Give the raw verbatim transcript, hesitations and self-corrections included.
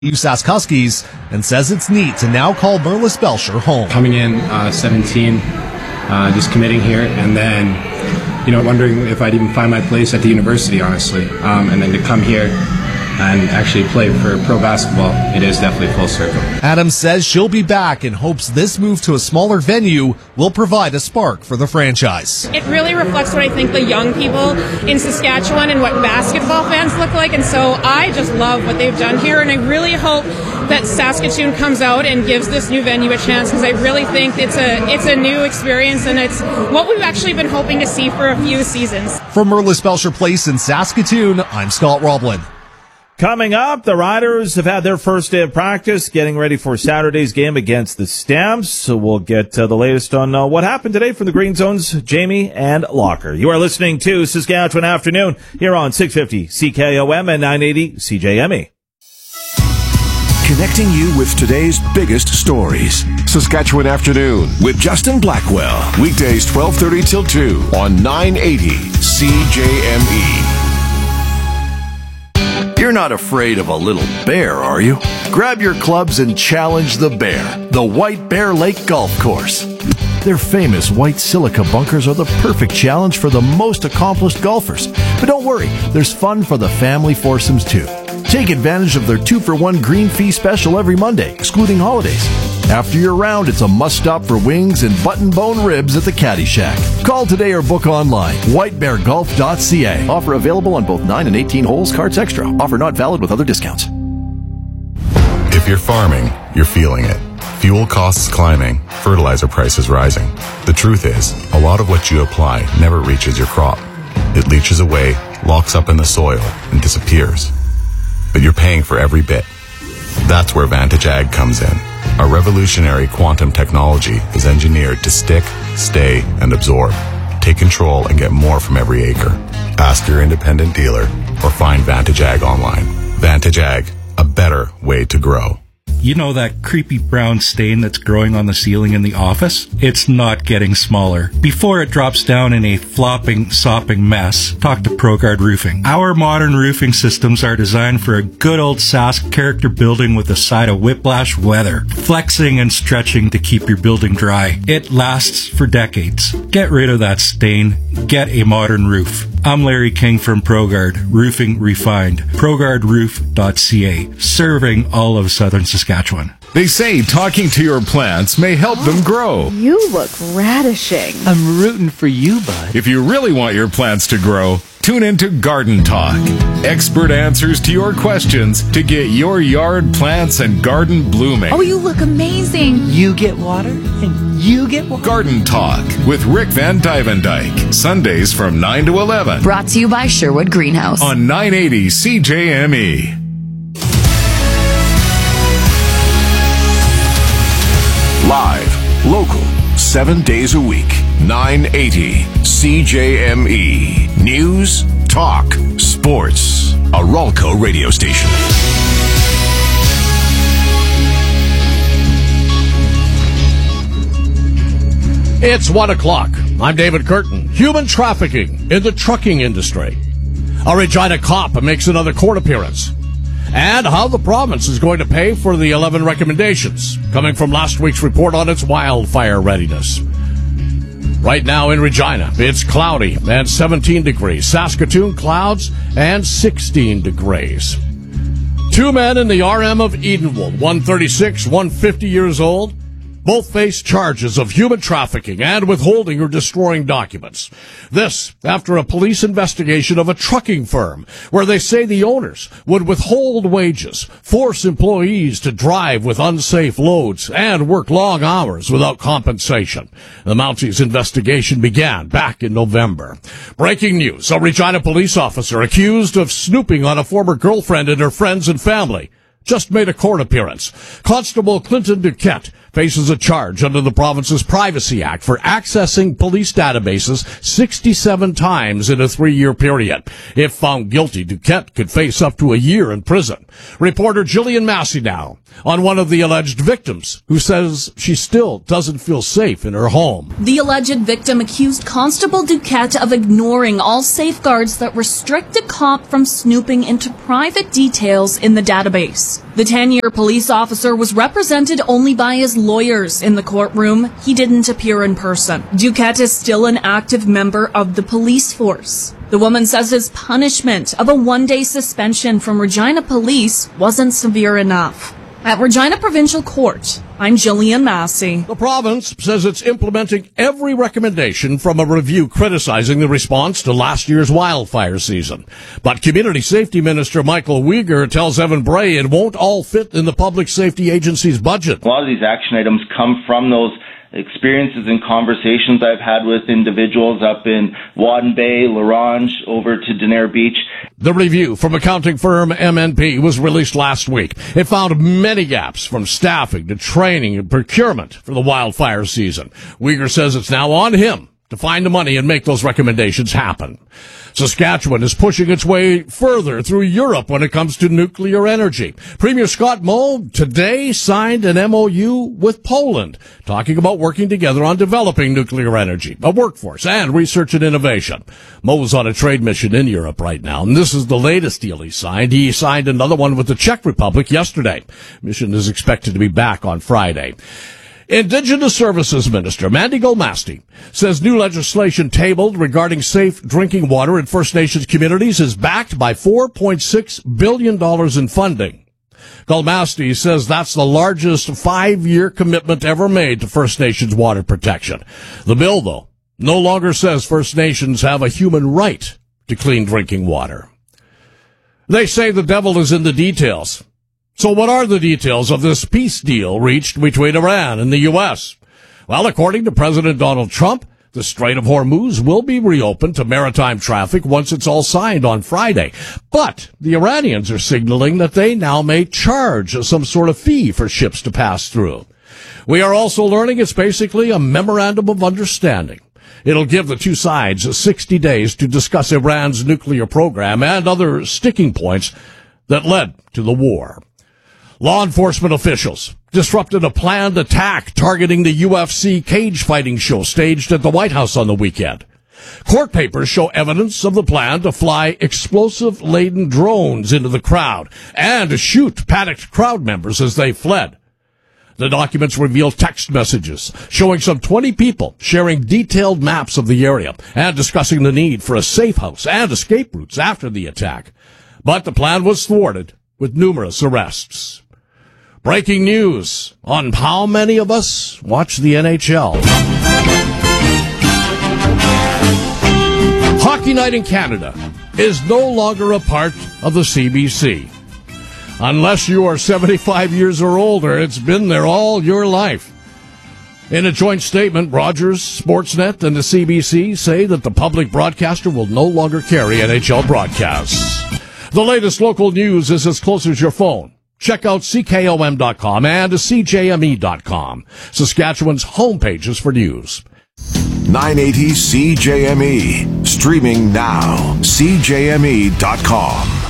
USask Huskies and says it's neat to now call Merlis Belcher home. Coming in uh, seventeen, uh, just committing here, and then, you know, wondering if I'd even find my place at the university, honestly. Um, and then to come here and actually play for pro basketball, it is definitely full circle. Adams says she'll be back and hopes this move to a smaller venue will provide a spark for the franchise. It really reflects what I think the young people in Saskatchewan and what basketball fans look like, and so I just love what they've done here, and I really hope that Saskatoon comes out and gives this new venue a chance, because I really think it's a it's a new experience, and it's what we've actually been hoping to see for a few seasons. From Merlis Belcher Place in Saskatoon, I'm Scott Roblin. Coming up, the Riders have had their first day of practice, getting ready for Saturday's game against the Stamps. So we'll get uh, the latest on uh, what happened today from the Green Zone's Jamie and Locker. You are listening to Saskatchewan Afternoon here on six fifty C K O M and nine eighty C J M E. Connecting you with today's biggest stories. Saskatchewan Afternoon with Justin Blackwell. Weekdays twelve thirty till two on nine eighty C J M E. You're not afraid of a little bear, are you? Grab your clubs and challenge the bear, the White Bear Lake Golf Course. Their famous white silica bunkers are the perfect challenge for the most accomplished golfers. But don't worry, there's fun for the family foursomes too. Take advantage of their two-for-one green fee special every Monday, excluding holidays. After your round, it's a must-stop for wings and button-bone ribs at the Caddy Shack. Call today or book online. white bear golf dot c a. Offer available on both nine and eighteen holes, cards extra. Offer not valid with other discounts. If you're farming, you're feeling it. Fuel costs climbing, fertilizer prices rising. The truth is, a lot of what you apply never reaches your crop. It leaches away, locks up in the soil, and disappears. But you're paying for every bit. That's where Vantage Ag comes in. Our revolutionary quantum technology is engineered to stick, stay, and absorb. Take control and get more from every acre. Ask your independent dealer or find Vantage Ag online. Vantage Ag, a better way to grow. You know that creepy brown stain that's growing on the ceiling in the office? It's not getting smaller. Before it drops down in a flopping, sopping mess, talk to ProGuard Roofing. Our modern roofing systems are designed for a good old Sask character building with a side of whiplash weather, flexing and stretching to keep your building dry. It lasts for decades. Get rid of that stain. Get a modern roof. I'm Larry King from ProGuard Roofing Refined. ProGuard Roof dot c a, serving all of southern Saskatchewan. They say talking to your plants may help oh, them grow. You look radishing. I'm rooting for you, bud. If you really want your plants to grow, tune into Garden Talk. Expert answers to your questions to get your yard plants and garden blooming. Oh, you look amazing. You get water and you get water. Garden Talk with Rick Van Dyke. Sundays from nine to eleven. Brought to you by Sherwood Greenhouse. On nine eighty C J M E. Live, local, seven days a week. nine eighty C J M E. News, talk, sports. A Ralco radio station. It's one o'clock. I'm David Curtin. Human trafficking in the trucking industry. A Regina cop makes another court appearance. And how the province is going to pay for the eleven recommendations coming from last week's report on its wildfire readiness. Right now in Regina, it's cloudy and seventeen degrees. Saskatoon, clouds and sixteen degrees. Two men in the R M of Edenwold, one thirty-six, one fifty years old, both face charges of human trafficking and withholding or destroying documents. This after a police investigation of a trucking firm where they say the owners would withhold wages, force employees to drive with unsafe loads, and work long hours without compensation. The Mounties investigation began back in November. Breaking news, a Regina police officer accused of snooping on a former girlfriend and her friends and family just made a court appearance. Constable Clinton Duquette faces a charge under the province's Privacy Act for accessing police databases sixty-seven times in a three-year period. If found guilty, Duquette could face up to a year in prison. Reporter Jillian Massey now on one of the alleged victims, who says she still doesn't feel safe in her home. The alleged victim accused Constable Duquette of ignoring all safeguards that restrict a cop from snooping into private details in the database. The ten-year police officer was represented only by his lawyers in the courtroom. He didn't appear in person. Duquette is still an active member of the police force. The woman says his punishment of a one-day suspension from Regina Police wasn't severe enough. At Regina Provincial Court, I'm Jillian Massey. The province says it's implementing every recommendation from a review criticizing the response to last year's wildfire season. But Community Safety Minister Michael Uyghur tells Evan Bray it won't all fit in the Public Safety Agency's budget. A lot of these action items come from those experiences and conversations I've had with individuals up in Wadden Bay, Larange, over to Denair Beach. The review from accounting firm M N P was released last week. It found many gaps from staffing to training and procurement for the wildfire season. Uyghur says it's now on him to find the money and make those recommendations happen. Saskatchewan is pushing its way further through Europe when it comes to nuclear energy. Premier Scott Moe today signed an M O U with Poland, talking about working together on developing nuclear energy, a workforce, and research and innovation. Moe's on a trade mission in Europe right now, and this is the latest deal he signed. He signed another one with the Czech Republic yesterday. Mission is expected to be back on Friday. Indigenous Services Minister Mandy Golmasti says new legislation tabled regarding safe drinking water in First Nations communities is backed by four point six billion dollars in funding. Golmasti says that's the largest five-year commitment ever made to First Nations water protection. The bill, though, no longer says First Nations have a human right to clean drinking water. They say the devil is in the details. So what are the details of this peace deal reached between Iran and the U S? Well, according to President Donald Trump, the Strait of Hormuz will be reopened to maritime traffic once it's all signed on Friday. But the Iranians are signaling that they now may charge some sort of fee for ships to pass through. We are also learning it's basically a memorandum of understanding. It'll give the two sides sixty days to discuss Iran's nuclear program and other sticking points that led to the war. Law enforcement officials disrupted a planned attack targeting the U F C cage fighting show staged at the White House on the weekend. Court papers show evidence of the plan to fly explosive-laden drones into the crowd and to shoot panicked crowd members as they fled. The documents reveal text messages showing some twenty people sharing detailed maps of the area and discussing the need for a safe house and escape routes after the attack. But the plan was thwarted with numerous arrests. Breaking news on how many of us watch the N H L. Hockey Night in Canada is no longer a part of the C B C. Unless you are seventy-five years or older, it's been there all your life. In a joint statement, Rogers, Sportsnet, and the C B C say that the public broadcaster will no longer carry N H L broadcasts. The latest local news is as close as your phone. Check out C K O M dot com and C J M E dot com, Saskatchewan's homepages for news. nine eighty C J M E, streaming now, C J M E dot com.